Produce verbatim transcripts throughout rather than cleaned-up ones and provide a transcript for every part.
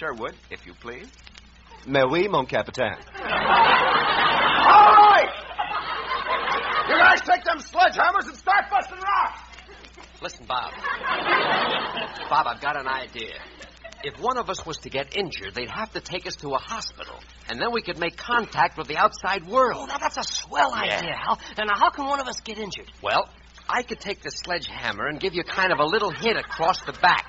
Sherwood, if you please. Mais oui, mon capitaine. All right! You guys take them sledgehammers and start busting rocks! Listen, Bob. Bob, I've got an idea. If one of us was to get injured, they'd have to take us to a hospital, and then we could make contact with the outside world. Oh, now that's a swell Yeah. idea, Hal. And now, how can one of us get injured? Well, I could take the sledgehammer and give you kind of a little hit across the back.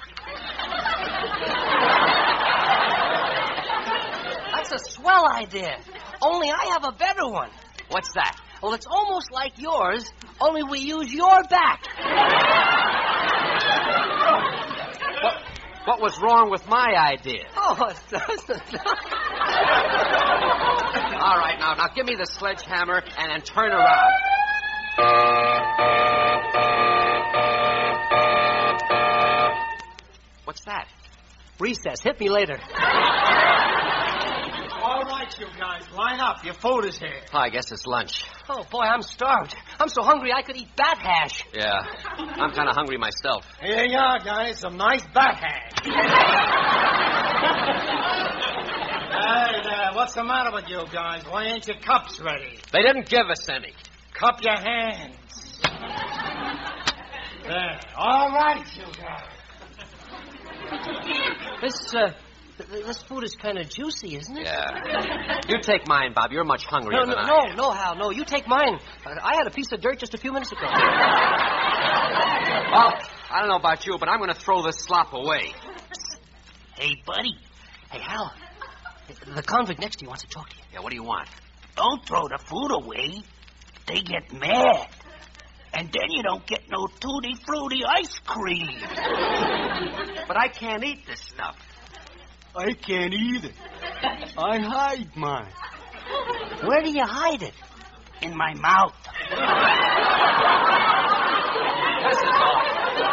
That's a swell idea. Only I have a better one. What's that? Well, it's almost like yours, only we use your back. What, what was wrong with my idea? Oh, it doesn't. All right, now, now give me the sledgehammer and then turn around. What's that? Recess. Hit me later. All right, you guys, line up. Your food is here. Oh, I guess it's lunch. Oh, boy, I'm starved. I'm so hungry I could eat bat hash. Yeah, I'm kind of hungry myself. Here you are, guys. Some nice bat hash. Hey, there. What's the matter with you guys? Why ain't your cups ready? They didn't give us any. Cup your hands. There. All right, you guys. This, uh, th- this food is kind of juicy, isn't it? Yeah. You take mine, Bob. You're much hungrier No, than no, I no, am. no, Hal, no. You take mine. Uh, I had a piece of dirt just a few minutes ago. Well, I don't know about you, but I'm going to throw this slop away. Hey, buddy. Hey, Hal. The convict next to you wants to talk to you. Yeah, what do you want? Don't throw the food away. They get mad. And then you don't get no tutti frutti ice cream. But I can't eat this stuff. I can't either. I hide mine. Where do you hide it? In my mouth. This is all.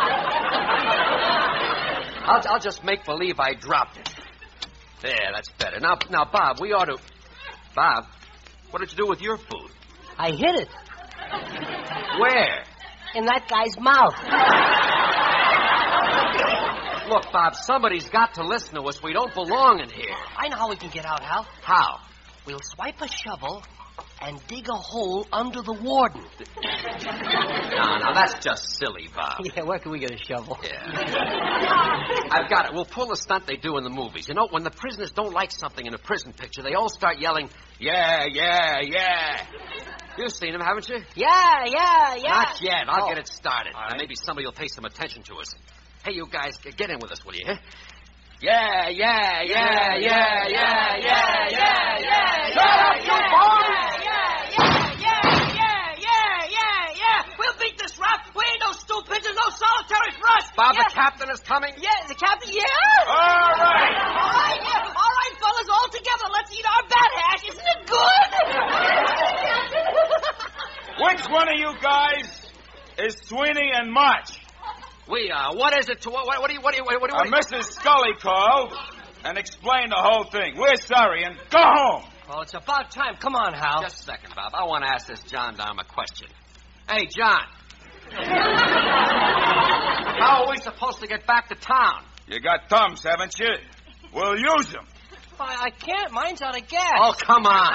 I'll, I'll just make believe I dropped it. There, that's better. Now, now, Bob, we ought to... Bob, what did you do with your food? I hid it Where? in that guy's mouth. Look, Bob, somebody's got to listen to us. We don't belong in here. I know how we can get out, Hal. How? We'll swipe a shovel and dig a hole under the warden. No, no, that's just silly, Bob. Yeah, where can we get a shovel? Yeah. I've got it. We'll pull the stunt they do in the movies. You know, when the prisoners don't like something in a prison picture, they all start yelling, yeah, yeah, yeah. You've seen them, haven't you? Yeah, yeah, yeah. Not yet. I'll Oh. get it started. All right. And maybe somebody will pay some attention to us. Hey, you guys, g- get in with us, will you? Huh? Yeah, yeah, yeah, yeah, yeah, yeah, yeah, yeah. Shut up, you boys! We'll beat this rap. We ain't no stool pigeons, no solitary for us. Bob, yeah. the captain is coming. Yeah, the captain, yeah. All right! All right, yeah. All right, fellas, all together. Let's eat our bat hash. Isn't it good? Which one of you guys is Sweeney and March? We are. What is it to what? What, what do you? What do you? What do you? Uh, What do you Missus Scully called and explained the whole thing. We're sorry, and go home. Well, it's about time. Come on, Hal. Just a second, Bob. I want to ask this John Dahmer a question. Hey, John. How are we supposed to get back to town? You got thumbs, haven't you? We'll use them. I, I can't. Mine's out of gas. Oh, come on.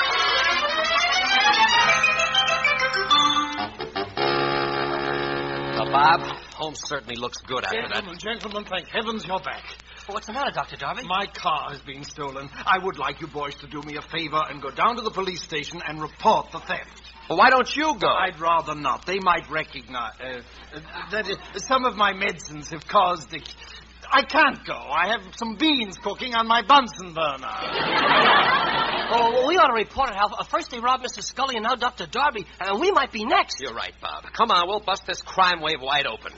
Well, Bob, home certainly looks good after that. Gentlemen, gentlemen, thank heavens you're back. What's the matter, Doctor Darby? My car has been stolen. I would like you boys to do me a favor and go down to the police station and report the theft. Well, why don't you go? I'd rather not. They might recognize uh, uh, that uh, some of my medicines have caused the... I can't go. I have some beans cooking on my Bunsen burner. Oh, well, we ought to report it, Hal. Uh, First they robbed Missus Scully and now Doctor Darby, and we might be next. You're right, Bob. Come on, we'll bust this crime wave wide open.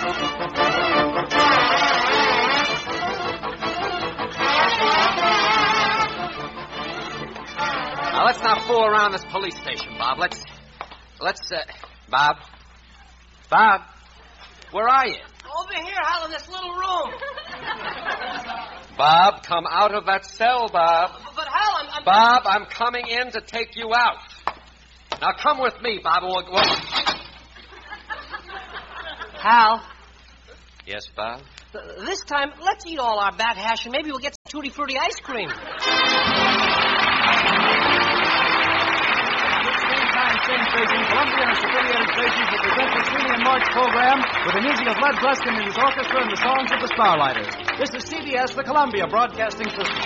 Now, let's not fool around this police station, Bob. Let's, let's, uh, Bob. Bob, where are you? Over here, Hal, in this little room. Bob, come out of that cell, Bob. But, Hal, I'm... I'm... Bob, I'm coming in to take you out. Now, come with me, Bob, and we'll... we'll... Hal. Yes, Bob? Uh, this time, let's eat all our bat hash and maybe we'll get some Tutti Frutti ice cream. Same station, Columbia and its affiliated stations will present the Sweeney and March program with the music of Led Gluskin and his orchestra and the songs of the Starlighters. This is C B S, the Columbia Broadcasting System.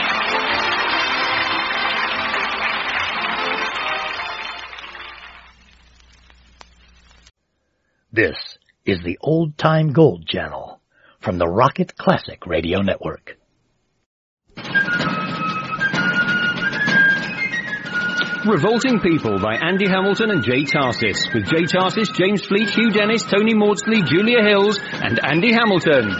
This is the Old Time Gold Channel from the Rocket Classic Radio Network. Revolting People by Andy Hamilton and Jay Tarsis, with Jay Tarsis, James Fleet, Hugh Dennis, Tony Maudsley, Julia Hills, and Andy Hamilton.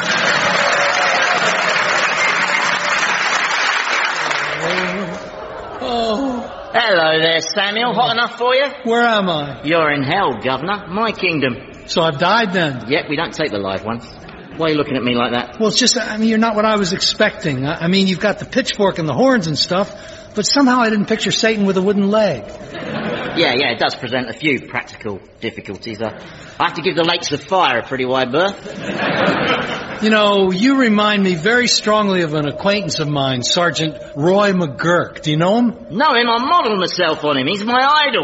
Oh. Hello there, Samuel. Hot enough for you? Where am I? You're in hell, Governor. My kingdom. So I've died then? Yep, we don't take the live ones. Why are you looking at me like that? Well, it's just, I mean, you're not what I was expecting. I mean, you've got the pitchfork and the horns and stuff, but somehow I didn't picture Satan with a wooden leg. Yeah, yeah, it does present a few practical difficulties. Uh, I have to give the Lakes of Fire a pretty wide berth. You know, you remind me very strongly of an acquaintance of mine, Sergeant Roy McGurk. Do you know him? Know him? I modelled myself on him. He's my idol.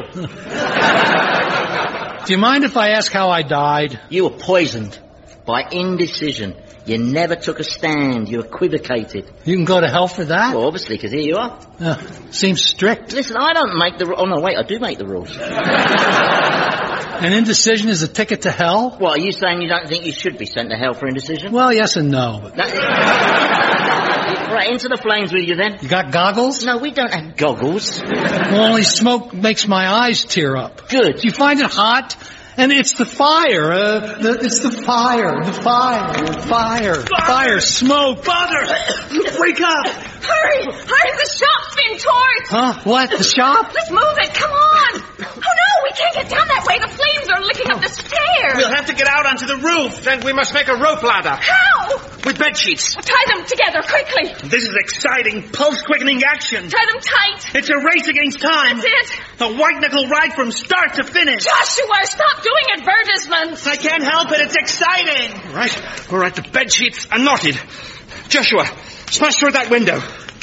Do you mind if I ask how I died? You were poisoned by indecision. You never took a stand. You equivocated. You can go to hell for that? Well, obviously, because here you are. Uh, seems strict. Listen, I don't make the... Oh, no, wait, I do make the rules. And indecision is a ticket to hell? What, are you saying you don't think you should be sent to hell for indecision? Well, yes and no. But... No. Right, into the flames with you then. You got goggles? No, we don't have goggles. Well, only smoke makes my eyes tear up. Good. Do you find it hot? And it's the fire, uh, the, it's the fire, the fire, the fire, Father. Fire, smoke. Father! Wake up! Hurry! Hurry, the shop's been torched! Huh? What? The shop? Let's move it, come on! Oh no, we can't get down that way, the flames are licking up the stairs! We'll have to get out onto the roof. Then we must make a rope ladder. How? With bed sheets. Tie them together, quickly! This is exciting, pulse-quickening action. Tie them tight! It's a race against time. That's it! A white-knuckle ride from start to finish. Joshua, stop doing advertisements! I can't help it, it's exciting! All right, all right, the bed sheets are knotted. Joshua, smash through that window.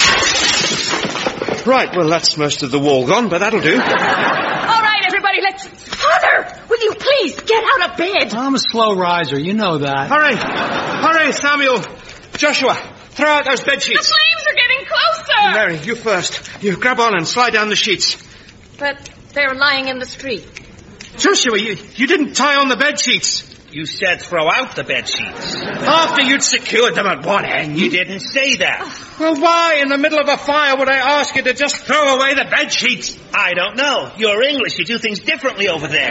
Right, well, that's most of the wall gone, but that'll do. All right, everybody, let's... Father, will you please get out of bed? I'm a slow riser, you know that. Hurry, hurry, Samuel. Joshua, throw out those bed sheets. The flames are getting closer! Mary, you first. You grab on and slide down the sheets. But they're lying in the street. Joshua, you, you didn't tie on the bed sheets. You said throw out the bed sheets. After you'd secured them at one end. You didn't say that. Well, why in the middle of a fire would I ask you to just throw away the bed sheets? I don't know. You're English. You do things differently over there.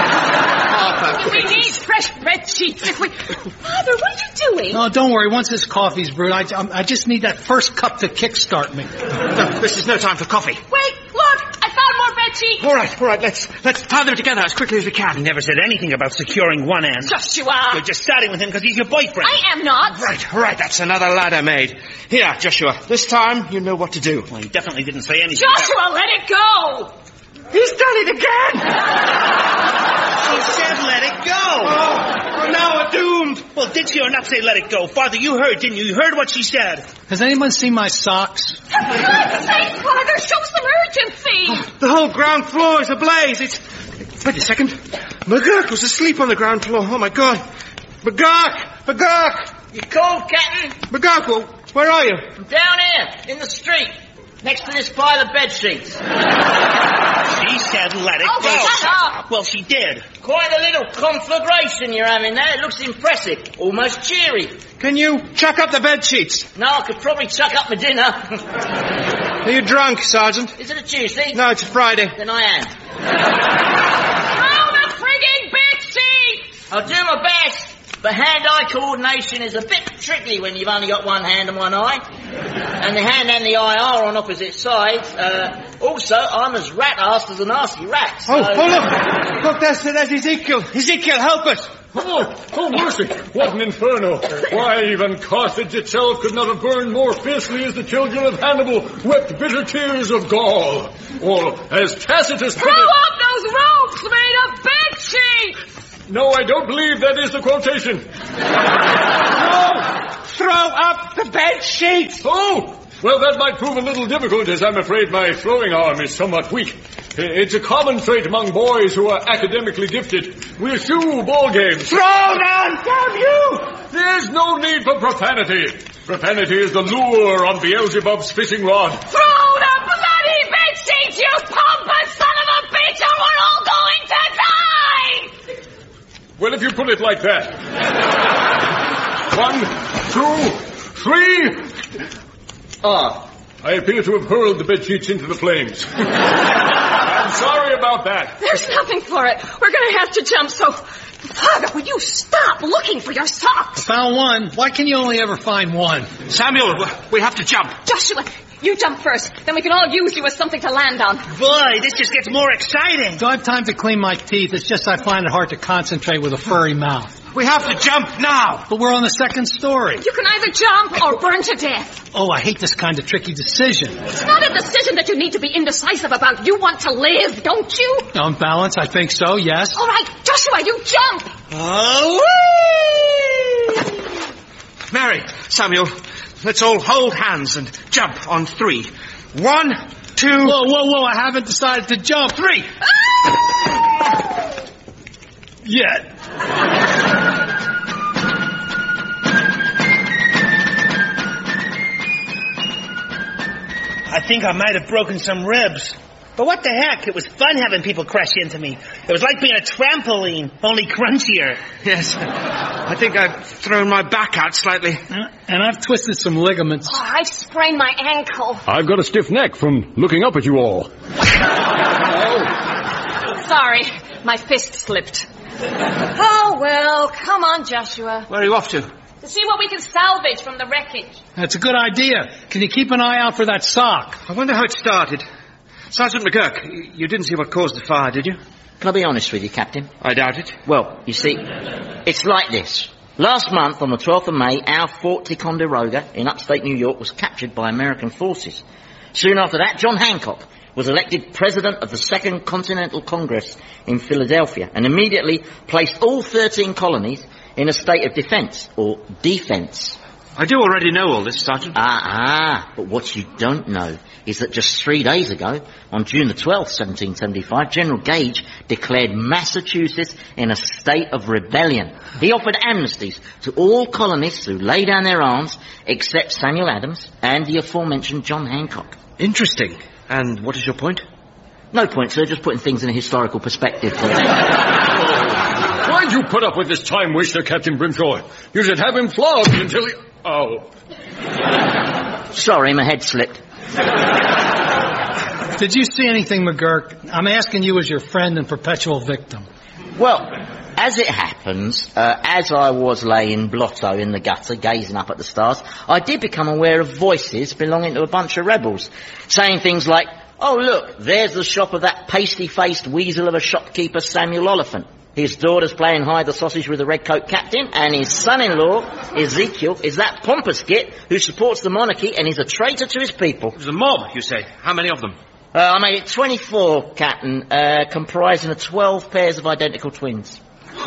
Oh, we need fresh bed sheets. If we... Father, what are you doing? No, don't worry. Once this coffee's brewed, I, I just need that first cup to kickstart me. No, this is no time for coffee. Wait, look! I found more bed sheets! All right, all right, let's let's tie them together as quickly as we can. He never said anything about securing one end. Joshua! You're just starting with him because he's your boyfriend. I am not! Right, all right, that's another ladder made. Here, Joshua, this time you know what to do. Well, he definitely didn't say anything Joshua, about... let it go! He's done it again! He said let it go! Oh, we're now doomed! Well, did she or not say let it go? Father, you heard, didn't you? You heard what she said. Has anyone seen my socks? For God's sake, Father, show some urgency! Oh, the whole ground floor is ablaze. It's... Wait a second. McGurk was asleep on the ground floor. Oh, my God. McGurk! McGurk! You cold, Captain? McGurk, well, where are you? I'm down here, in the street, next to this pile of bed sheets. She said let it Oh, go. shut up! Well, she did. Quite a little conflagration you're having there. It looks impressive, almost cheery. Can you chuck up the bed sheets? No, I could probably chuck up my dinner. Are you drunk, Sergeant? Is it a Tuesday? No, it's a Friday. Then I am. Throw the frigging bed sheets! I'll do my best. But hand-eye coordination is a bit tricky when you've only got one hand and one eye. And the hand and the eye are on opposite sides. Uh, also, I'm as rat-assed as a nasty rat. So... Oh, oh, look! Look, that's, that's Ezekiel. Ezekiel, help us! Oh, oh, mercy! What an inferno! Why, even Carthage itself could not have burned more fiercely as the children of Hannibal wept bitter tears of gall. Or, as Tacitus put Throw it... up those ropes made of bed sheets! No, I don't believe that is the quotation. throw up the bed sheets. Oh! Well, that might prove a little difficult, as I'm afraid my throwing arm is somewhat weak. It's a common trait among boys who are academically gifted. We eschew ball games. Throw down, damn you! There's no need for profanity. Profanity is the lure on Beelzebub's fishing rod. Throw the bloody bedsheets, you pompous son of a bitch, or we're all going to die! Well, if you put it like that. One, two, three... Ah, I appear to have hurled the bedsheets into the flames. I'm sorry about that. There's nothing for it. We're going to have to jump, so... Father, will you stop looking for your socks? Found one. Why can you only ever find one? Samuel, we have to jump. Joshua, you jump first. Then we can all use you as something to land on. Boy, this just gets more exciting. Do I have time to clean my teeth? It's just I find it hard to concentrate with a furry mouth. We have to jump now. But we're on the second story. You can either jump or burn to death. Oh, I hate this kind of tricky decision. It's not a decision that you need to be indecisive about. You want to live, don't you? On balance, I think so, yes. All right, Joshua, you jump. Oh, Mary, Samuel, let's all hold hands and jump on three. One, two... Whoa, whoa, whoa, I haven't decided to jump. Three. Ah! Yet. I think I might have broken some ribs. But what the heck? It was fun having people crash into me. It was like being a trampoline, only crunchier. Yes. I think I've thrown my back out slightly. And I've twisted some ligaments. Oh, I've sprained my ankle. I've got a stiff neck from looking up at you all. Sorry, my fist slipped. Oh, well, come on, Joshua. Where are you off to? To see what we can salvage from the wreckage. That's a good idea. Can you keep an eye out for that sock? I wonder how it started. Sergeant McGurk, you didn't see what caused the fire, did you? Can I be honest with you, Captain? I doubt it. Well, you see, it's like this. Last month, on the twelfth of May, our Fort Ticonderoga in upstate New York was captured by American forces. Soon after that, John Hancock was elected president of the Second Continental Congress in Philadelphia and immediately placed all thirteen colonies in a state of defense, or defense. I do already know all this, Sergeant. Ah, ah, but what you don't know is that just three days ago, on June the twelfth, seventeen seventy-five, General Gage declared Massachusetts in a state of rebellion. He offered amnesties to all colonists who lay down their arms, except Samuel Adams and the aforementioned John Hancock. Interesting. And what is your point? No point, sir, just putting things in a historical perspective. Why'd you put up with this time waster, Captain Grimshaw? You should have him flogged until he... Oh. Sorry, my head slipped. Did you see anything, McGurk? I'm asking you as your friend and perpetual victim. Well, as it happens, uh, as I was laying blotto in the gutter, gazing up at the stars, I did become aware of voices belonging to a bunch of rebels, saying things like, "Oh, look, there's the shop of that pasty-faced weasel of a shopkeeper, Samuel Oliphant. His daughter's playing hide the sausage with the redcoat captain, and his son-in-law, Ezekiel, is that pompous git who supports the monarchy and is a traitor to his people." There's a mob, you say. How many of them? Uh, I made it twenty-four, Captain, uh, comprising of twelve pairs of identical twins.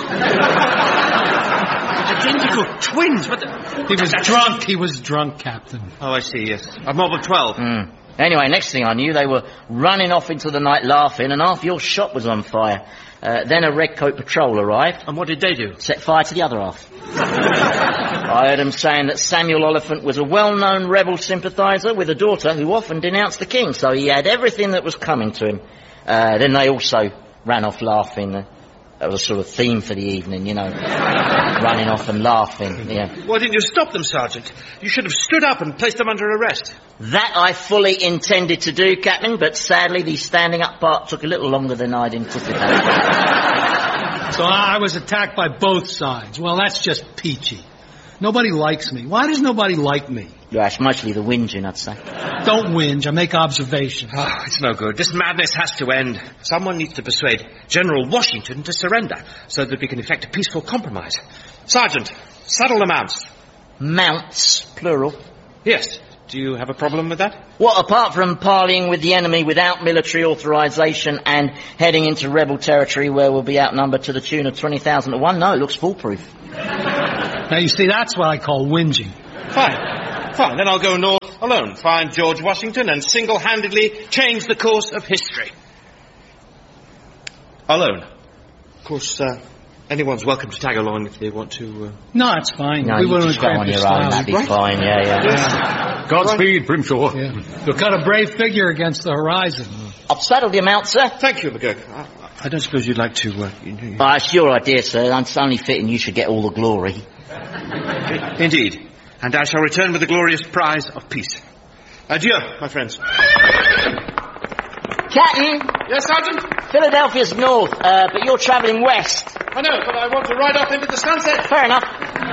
Identical twins? But the... He was drunk. He was drunk, Captain. Oh, I see, yes. A mob of twelve. Mm. Anyway, next thing I knew, they were running off into the night laughing, and half your shop was on fire. Uh, then a redcoat patrol arrived. And what did they do? Set fire to the other half. I heard them saying that Samuel Oliphant was a well-known rebel sympathiser with a daughter who often denounced the king, so he had everything that was coming to him. Uh, then they also ran off laughing. Uh, that was a sort of theme for the evening, you know. Running off and laughing, yeah. Why didn't you stop them, Sergeant? You should have stood up and placed them under arrest. That I fully intended to do, Captain, but sadly the standing up part took a little longer than I'd anticipated. So I was attacked by both sides. Well, that's just peachy. Nobody likes me. Why does nobody like me? Yeah, it's mostly the whinging, I'd say. Don't whinge. I make observations. Oh, it's no good. This madness has to end. Someone needs to persuade General Washington to surrender so that we can effect a peaceful compromise. Sergeant, saddle the mounts. Mounts, plural. Yes. Do you have a problem with that? Well, apart from parleying with the enemy without military authorization and heading into rebel territory where we'll be outnumbered to the tune of twenty thousand to one, no, it looks foolproof. Now, you see, that's what I call whinging. Fine. Fine, then I'll go north alone, find George Washington, and single-handedly change the course of history. Alone. Of course, uh, anyone's welcome to tag along if they want to. Uh... No, it's fine. No, we you wouldn't just go cramp on your your own. style. That'd be Right. fine. Yeah, yeah. yeah. Godspeed, Grimshaw. Yeah. You've got a brave figure against the horizon. I've saddled him out, sir. Thank you, McGurk. I, I don't suppose you'd like to. Uh, you, you... Oh, it's your idea, sir. It's only fitting you should get all the glory. Indeed. And I shall return with the glorious prize of peace. Adieu, my friends. Captain, Yes, Sergeant? Philadelphia's north, uh, but you're travelling west. I know, but I want to ride off into the sunset. Fair enough.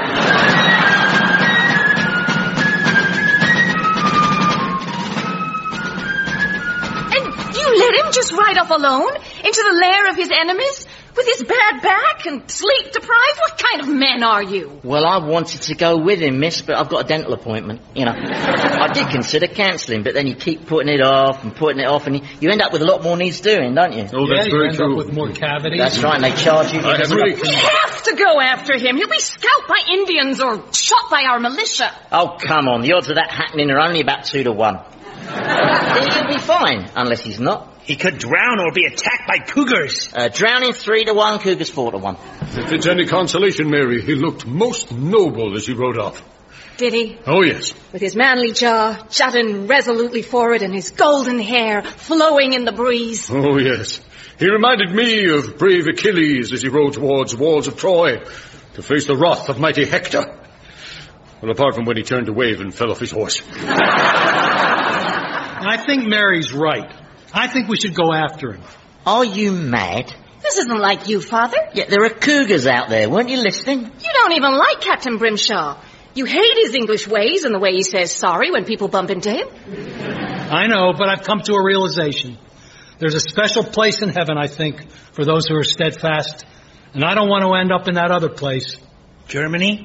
And you let him just ride off alone into the lair of his enemies with his bad back and sleep deprived? What kind of men are you? Well, I wanted to go with him, miss, but I've got a dental appointment, you know. I did consider cancelling, but then you keep putting it off and putting it off, and you, you end up with a lot more needs doing, don't you? Oh, Yeah, that's you very end true. up with more cavities. That's right, and they charge you. I have really... We have to go after him. He'll be scalped by Indians or shot by our militia. Oh, come on. The odds of that happening are only about two to one. He'll be fine, unless he's not. He could drown or be attacked by cougars. Uh, drowning three to one, cougars four to one. If it's any consolation, Mary, he looked most noble as he rode off. Did he? Oh, yes. With his manly jaw jutting resolutely forward and his golden hair flowing in the breeze. Oh, yes. He reminded me of brave Achilles as he rode towards the walls of Troy to face the wrath of mighty Hector. Well, apart from when he turned to wave and fell off his horse. I think Mary's right. I think we should go after him. Are you mad? This isn't like you, Father. Yeah, there are cougars out there. Weren't you listening? You don't even like Captain Grimshaw. You hate his English ways and the way he says sorry when people bump into him. I know, but I've come to a realization. There's a special place in heaven, I think, for those who are steadfast. And I don't want to end up in that other place. Germany?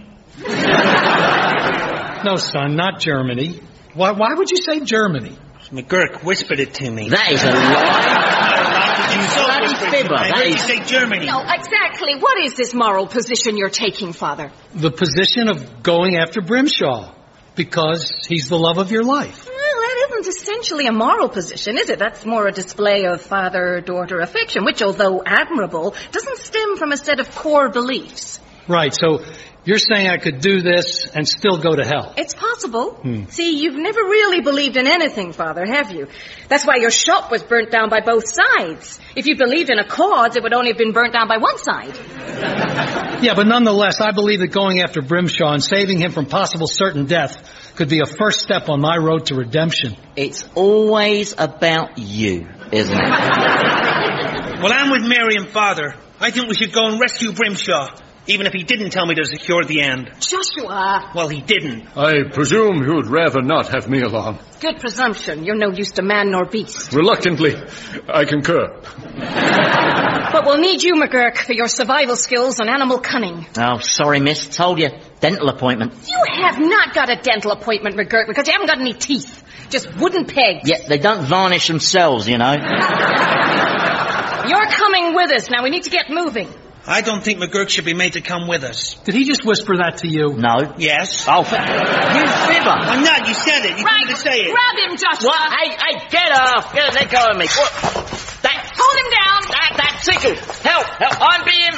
No, son, not Germany. Why, why would you say Germany? McGurk whispered it to me. That is a lie. Bloody fibber. I That heard you is... say Germany. No, exactly. What is this moral position you're taking, Father? The position of going after Grimshaw. Because he's the love of your life. Well, that isn't essentially a moral position, is it? That's more a display of father-daughter affection, which, although admirable, doesn't stem from a set of core beliefs. Right, so you're saying I could do this and still go to hell? It's possible. Hmm. See, you've never really believed in anything, Father, have you? That's why your shop was burnt down by both sides. If you believed in a cause, it would only have been burnt down by one side. Yeah, but nonetheless, I believe that going after Grimshaw and saving him from possible certain death could be a first step on my road to redemption. It's always about you, isn't it? Well, I'm with Mary and Father. I think we should go and rescue Grimshaw, even if he didn't tell me to secure the end. Joshua! Well, he didn't. I presume you'd rather not have me along. Good presumption. You're no use to man nor beast. Reluctantly, I concur. But we'll need you, McGurk, for your survival skills and animal cunning. Oh, sorry, miss. Told you. Dental appointment. You have not got a dental appointment, McGurk, because you haven't got any teeth. Just wooden pegs. Yeah, they don't varnish themselves, you know. You're coming with us. Now we need to get moving. I don't think McGurk should be made to come with us. Did he just whisper that to you? No. Yes? Oh, fa- you fibber. I'm not. You said it. You Right, told me to say it. grab him, Joshua. What? Hey, hey, get off. Get, let go of me. What? That, Hold him down. that, that tickle. Help, help. I'm being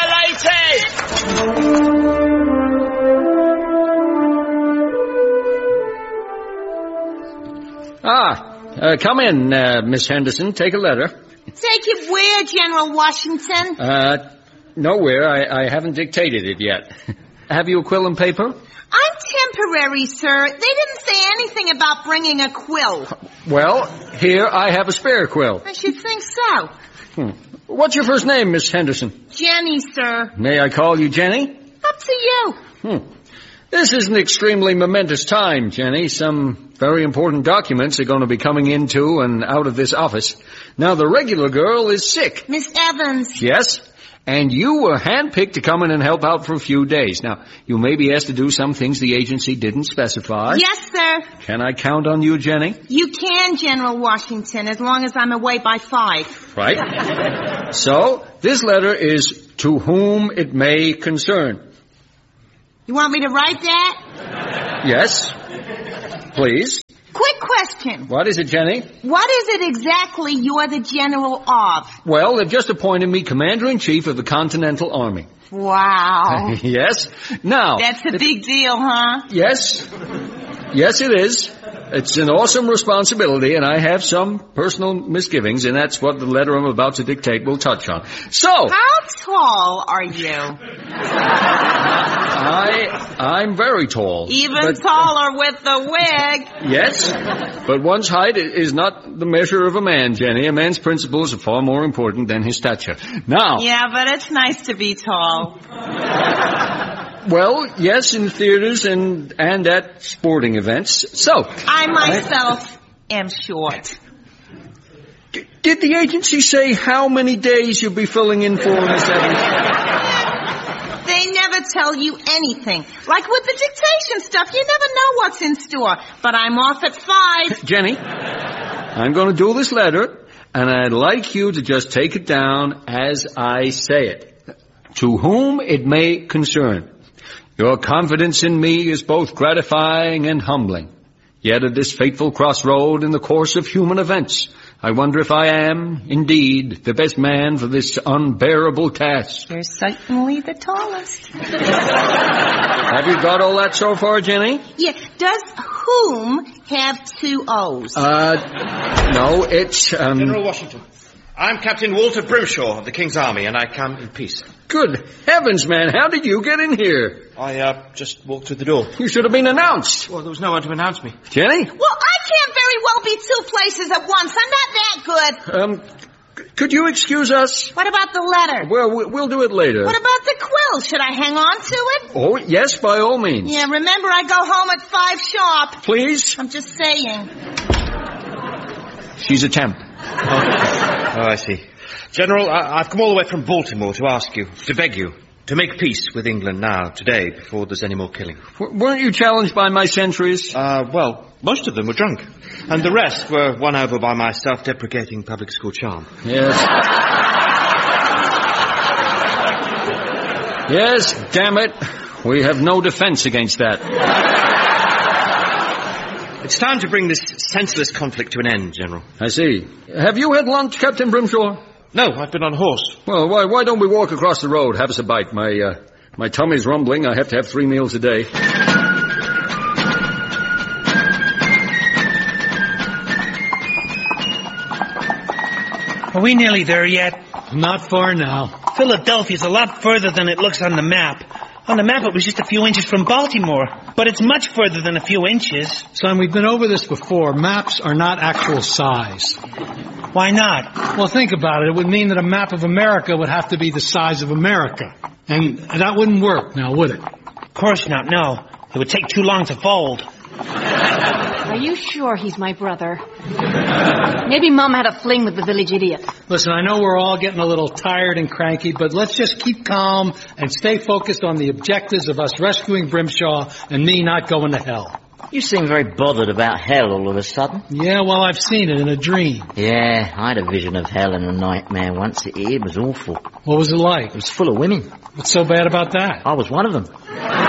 violated. Ah, uh, come in, uh, Miss Henderson. Take a letter. Take it where, General Washington? Uh, nowhere. I, I haven't dictated it yet. Have you a quill and paper? I'm temporary, sir. They didn't say anything about bringing a quill. Well, here I have a spare quill. I should think so. Hmm. What's your first name, Miss Henderson? Jenny, sir. May I call you Jenny? Up to you. Hmm. This is an extremely momentous time, Jenny. Some very important documents are going to be coming into and out of this office. Now, the regular girl is sick. Miss Evans. Yes? And you were handpicked to come in and help out for a few days. Now, you may be asked to do some things the agency didn't specify. Yes, sir. Can I count on you, Jenny? You can, General Washington, as long as I'm away by five. Right. So, this letter is to whom it may concern. You want me to write that? Yes? Please? Quick question. What is it, Jenny? What is it exactly you're the general of? Well, they've just appointed me Commander-in-Chief of the Continental Army. Wow. Yes? Now... That's a big deal, huh? Yes. Yes, it is. It's an awesome responsibility, and I have some personal misgivings, and that's what the letter I'm about to dictate will touch on. So... How tall are you? I... I'm very tall. Even but, taller with the wig. Yes, but one's height is not the measure of a man, Jenny. A man's principles are far more important than his stature. Now... Yeah, but it's nice to be tall. Well, yes, in theaters and and at sporting events. So... I myself I... am short. D- did the agency say how many days you'll be filling in for, Miss Evans? They never tell you anything. Like with the dictation stuff, you never know what's in store. But I'm off at five. Jenny, I'm going to do this letter, and I'd like you to just take it down as I say it. To whom it may concern. Your confidence in me is both gratifying and humbling. Yet at this fateful crossroad in the course of human events, I wonder if I am, indeed, the best man for this unbearable task. You're certainly the tallest. Have you got all that so far, Jenny? Yeah. Does whom have two O's? Uh, no, it's, um... General Washington. I'm Captain Walter Grimshaw of the King's Army, and I come in peace. Good heavens, man, how did you get in here? I, uh, just walked through the door. You should have been announced. Well, there was no one to announce me. Jenny? Well, I can't very well be two places at once. I'm not that good. Um, c- could you excuse us? What about the letter? Well, we- we'll do it later. What about the quill? Should I hang on to it? Oh, yes, by all means. Yeah, remember I go home at five sharp. Please? I'm just saying. She's a temp. Oh, oh I see. General, I- I've come all the way from Baltimore to ask you, to beg you, to make peace with England now, today, before there's any more killing. W- weren't you challenged by my sentries? Uh, well, most of them were drunk. And the rest were won over by my self-deprecating public school charm. Yes. Yes, damn it. We have no defense against that. It's time to bring this senseless conflict to an end, General. I see. Have you had lunch, Captain Grimshaw? No, I've been on horse. Well, why, why don't we walk across the road? Have us a bite. My, uh, my tummy's rumbling. I have to have three meals a day. Are we nearly there yet? Not far now. Philadelphia's a lot further than it looks on the map. On the map, it was just a few inches from Baltimore. But it's much further than a few inches. Son, we've been over this before. Maps are not actual size. Why not? Well, think about it. It would mean that a map of America would have to be the size of America. And that wouldn't work now, would it? Of course not, no. It would take too long to fold. Are you sure he's my brother? Maybe Mom had a fling with the village idiot. Listen, I know we're all getting a little tired and cranky, but let's just keep calm and stay focused on the objectives of us rescuing Grimshaw and me not going to hell. You seem very bothered about hell all of a sudden. Yeah, well, I've seen it in a dream. Yeah, I had a vision of hell in a nightmare once. It, it was awful. What was it like? It was full of women. What's so bad about that? I was one of them.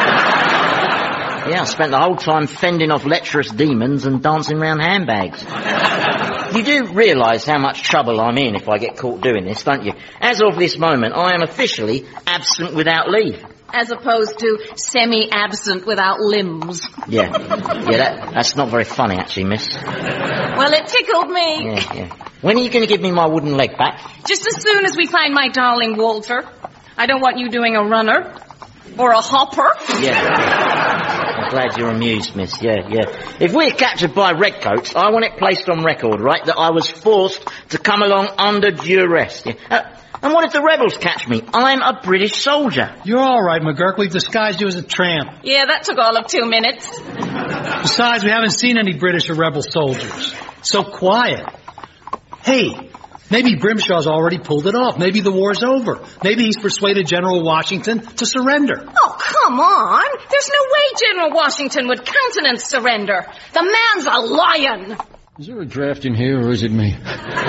Yeah, I spent the whole time fending off lecherous demons and dancing around handbags. You do realise how much trouble I'm in if I get caught doing this, don't you? As of this moment, I am officially absent without leave. As opposed to semi-absent without limbs. Yeah, yeah, that, that's not very funny, actually, miss. Well, it tickled me. Yeah, yeah. When are you going to give me my wooden leg back? Just as soon as we find my darling Walter. I don't want you doing a runner. Or a hopper. Yeah. I'm glad you're amused, miss. Yeah, yeah. If we're captured by redcoats, I want it placed on record, right, that I was forced to come along under duress. Yeah. Uh, and what if the rebels catch me? I'm a British soldier. You're all right, McGurk. We've disguised you as a tramp. Yeah, that took all of two minutes. Besides, we haven't seen any British or rebel soldiers. So quiet. Hey, maybe Grimshaw's already pulled it off. Maybe the war's over. Maybe he's persuaded General Washington to surrender. Oh, come on. There's no way General Washington would countenance surrender. The man's a lion. Is there a draft in here, or is it me?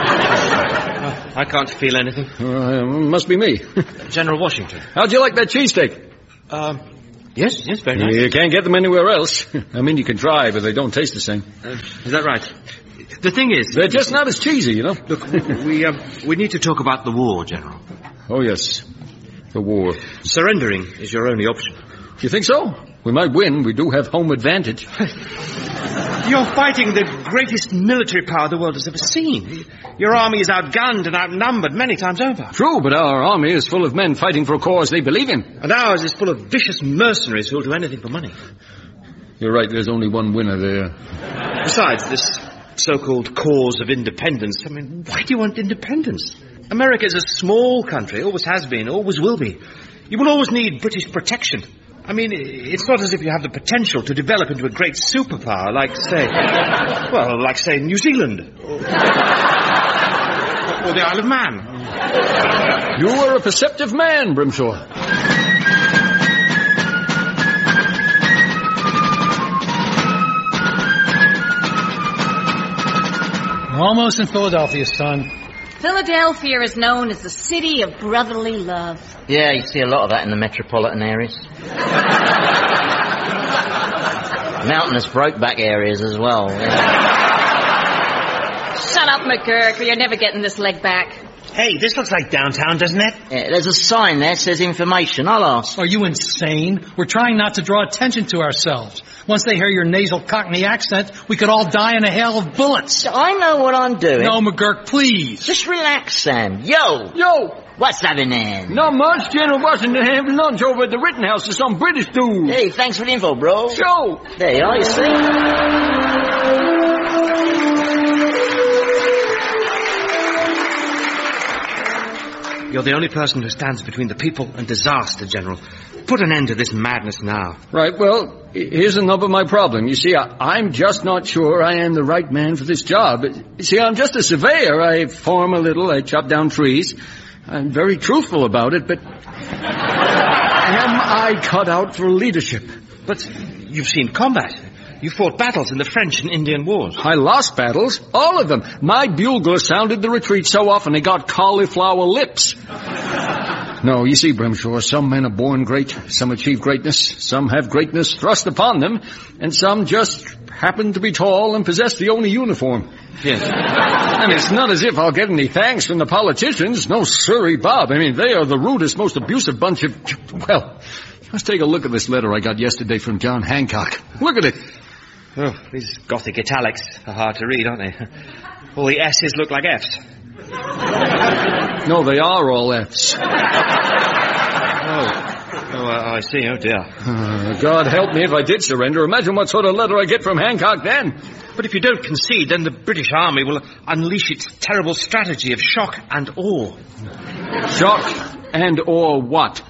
uh, I can't feel anything. Uh, must be me. General Washington. How'd you like that cheesesteak? Um, Yes, yes, very nice. You can't get them anywhere else. I mean, you can try, but they don't taste the same. Uh, is that right? The thing is... They're just not as cheesy, you know. Look, we, um, we need to talk about the war, General. Oh, yes. The war. Surrendering is your only option. You think so? We might win. We do have home advantage. You're fighting the greatest military power the world has ever seen. Your army is outgunned and outnumbered many times over. True, but our army is full of men fighting for a cause they believe in. And ours is full of vicious mercenaries who'll do anything for money. You're right, there's only one winner there. Besides, this so-called cause of independence, I mean, why do you want independence? America is a small country, always has been, always will be. You will always need British protection. I mean, it's not as if you have the potential to develop into a great superpower like, say, well, like, say, New Zealand. Or, or the Isle of Man. You are a perceptive man, Brimshaw. We're almost in Philadelphia, son. Philadelphia is known as the city of brotherly love. Yeah, you see a lot of that in the metropolitan areas. Mountainous brokeback areas as well. Yeah. Shut up, McGurk, or you're never getting this leg back. Hey, this looks like downtown, doesn't it? Yeah, there's a sign there that says information. I'll ask. Are you insane? We're trying not to draw attention to ourselves. Once they hear your nasal Cockney accent, we could all die in a hail of bullets. I know what I'm doing. No, McGurk, please. Just relax, Sam. Yo! Yo! What's happening? Not much. General Washington having lunch over at the Rittenhouse with some British dude. Hey, thanks for the info, bro. Show! There you are, you see? You're the only person who stands between the people and disaster, General. Put an end to this madness now. Right, well, here's another of my problem. You see, I, I'm just not sure I am the right man for this job. You see, I'm just a surveyor. I farm a little, I chop down trees. I'm very truthful about it, but am I cut out for leadership? But you've seen combat. You fought battles in the French and Indian wars. I lost battles, all of them. My bugler sounded the retreat so often they got cauliflower lips. No, you see, Brimshaw, some men are born great, some achieve greatness, some have greatness thrust upon them, and some just happen to be tall and possess the only uniform. Yes. And it's not as if I'll get any thanks from the politicians. No, sirree, Bob. I mean, they are the rudest, most abusive bunch of... Well, let's take a look at this letter I got yesterday from John Hancock. Look at it. Oh, these Gothic italics are hard to read, aren't they? All the S's look like F's. No, they are all F's. Oh, oh uh, I see. Oh, dear. Uh, God help me if I did surrender. Imagine what sort of letter I get from Hancock then. But if you don't concede, then the British Army will unleash its terrible strategy of shock and awe. Shock and awe what?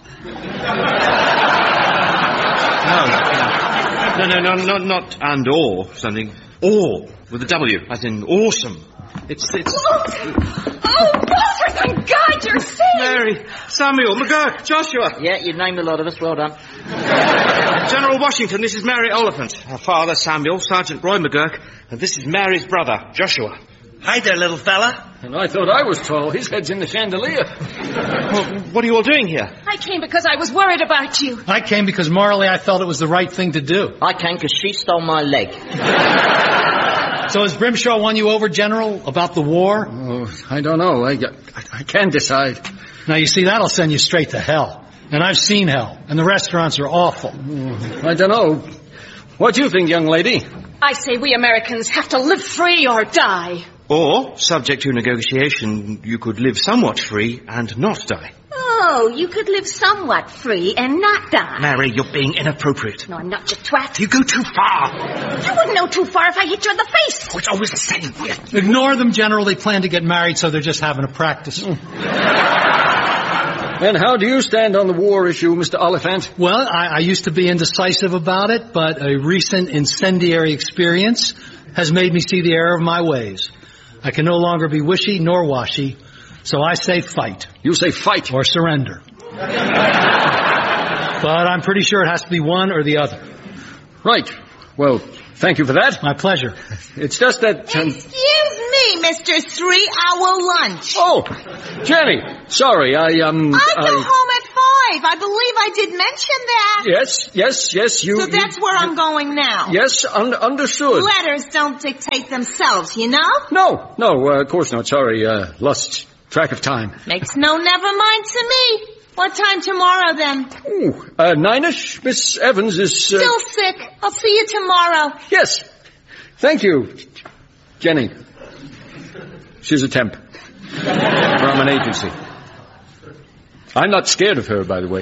No. No, no, no, not, not and or something. Awe with a W, as in awesome. It's, it's... Oh, oh Walter, thank God you're safe. Mary, Samuel, McGurk, Joshua. Yeah, you've named a lot of us. Well done. General Washington, this is Mary Oliphant. Her father, Samuel, Sergeant Roy McGurk, and this is Mary's brother, Joshua. Hi there, little fella. And I thought I was tall. His head's in the chandelier. Well, what are you all doing here? I came because I was worried about you. I came because morally I felt it was the right thing to do. I came because she stole my leg. So has Brimshaw won you over, General, about the war? Oh, I don't know. I, I, I can't decide. Now, you see, that'll send you straight to hell. And I've seen hell. And the restaurants are awful. Oh, I don't know. What do you think, young lady? I say we Americans have to live free or die. Or, subject to negotiation, you could live somewhat free and not die. Oh, you could live somewhat free and not die. Mary, you're being inappropriate. No, I'm not, you twat. You go too far. You wouldn't know too far if I hit you in the face. Oh, it's always the same. Ignore them, General. They plan to get married, so they're just having a practice. And how do you stand on the war issue, Mister Oliphant? Well, I, I used to be indecisive about it, but a recent incendiary experience has made me see the error of my ways. I can no longer be wishy nor washy, so I say fight. You say fight. Or surrender. But I'm pretty sure it has to be one or the other. Right. Well, thank you for that. My pleasure. It's just that... Um... Excuse me, Mister Three-Hour Lunch. Oh, Jenny. Sorry, I, um... I go I... home at five. Five. I believe I did mention that. Yes, yes, yes, you... So that's you, where I'm going now. Yes, un- understood. Letters don't dictate themselves, you know? No, no, uh, of course not. Sorry, uh, lost track of time. Makes no never mind to me. What time tomorrow, then? Ooh, uh, nine-ish. Miss Evans is... Uh... Still sick. I'll see you tomorrow. Yes. Thank you, Jenny. She's a temp. From an agency. I'm not scared of her, by the way.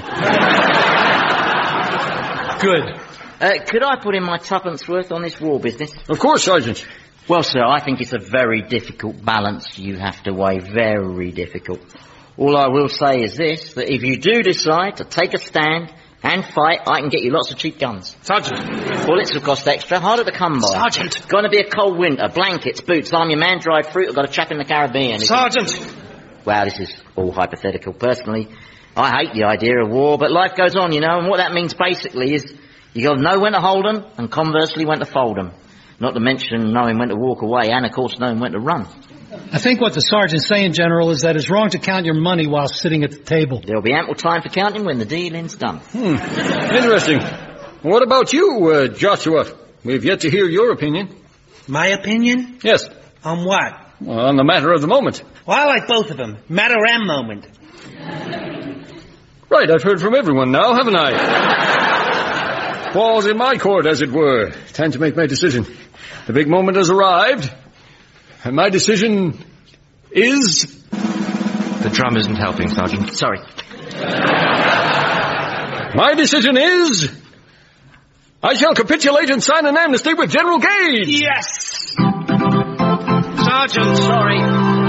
Good. Uh, could I put in my tuppence worth on this war business? Of course, Sergeant. Well, sir, I think it's a very difficult balance you have to weigh. Very difficult. All I will say is this, that if you do decide to take a stand and fight, I can get you lots of cheap guns. Sergeant. Bullets will cost extra, harder to come by. Sergeant. Going to be a cold winter, blankets, boots, I'm your man, dried fruit, I've got a chap in the Caribbean. Sergeant. Well, this is all hypothetical. Personally, I hate the idea of war, but life goes on, you know, and what that means basically is you got to know when to hold 'em and conversely when to fold 'em. Not to mention knowing when to walk away and, of course, knowing when to run. I think what the sergeant's saying, General, is that it's wrong to count your money while sitting at the table. There'll be ample time for counting when the dealing's done. Hmm. Interesting. What about you, uh, Joshua? We've yet to hear your opinion. My opinion? Yes. On what? Well, on the matter of the moment. Well, I like both of them. Matter and moment. Right, I've heard from everyone now, haven't I? Ball's in my court, as it were. Time to make my decision. The big moment has arrived. And my decision is... The drum isn't helping, Sergeant. Sorry. My decision is... I shall capitulate and sign an amnesty with General Gage. Yes! Sergeant! Sorry.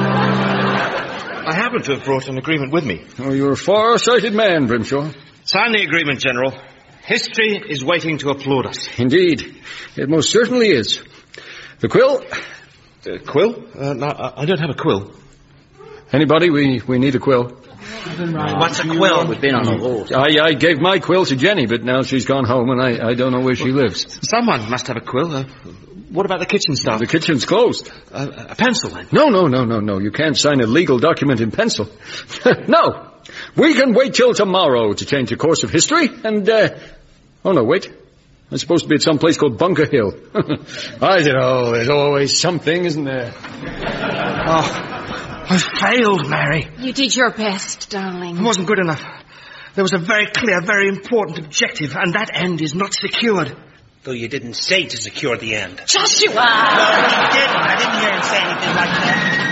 I happen to have brought an agreement with me. Oh, you're a far-sighted man, Grimshaw. Sign the agreement, General. History is waiting to applaud us. Indeed. It most certainly is. The quill... Uh, quill? Uh, no, I don't have a quill. Anybody? We we need a quill. What's a quill? We've been on a horse. I, I gave my quill to Jenny, but now she's gone home and I, I don't know where she lives. Someone must have a quill. Uh, what about the kitchen stuff? The kitchen's closed. Uh, a pencil, then? No, no, no, no, no. You can't sign a legal document in pencil. No. We can wait till tomorrow to change the course of history and, uh... Oh, no, wait. I'm supposed to be at some place called Bunker Hill. I don't know. There's always something, isn't there? Oh, I failed, Mary. You did your best, darling. It wasn't good enough. There was a very clear, very important objective, and that end is not secured. Though you didn't say to secure the end. Joshua! No, he didn't. I didn't hear him say anything like that.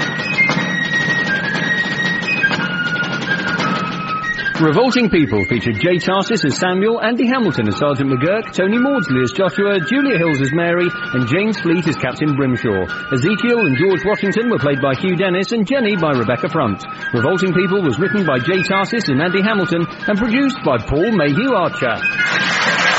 Revolting People featured Jay Tarsis as Samuel, Andy Hamilton as Sergeant McGurk, Tony Maudsley as Joshua, Julia Hills as Mary, and James Fleet as Captain Brimshaw. Ezekiel and George Washington were played by Hugh Dennis and Jenny by Rebecca Front. Revolting People was written by Jay Tarsis and Andy Hamilton and produced by Paul Mayhew Archer.